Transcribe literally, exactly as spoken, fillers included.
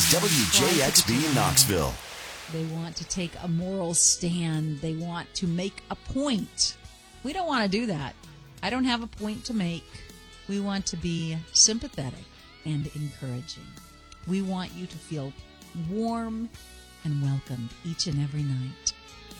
is W J X B Knoxville. They want to take a moral stand. They want to make a point. We don't want to do that. I don't have a point to make. We want to be sympathetic and encouraging. We want you to feel warm and welcomed each and every night.